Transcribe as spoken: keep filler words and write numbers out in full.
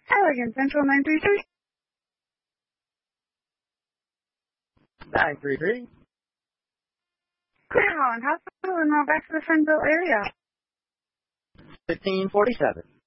Elegant Central nine three three. nine three three. Clear Holland Hospital in North Baxter, Sunville area. fifteen forty-seven.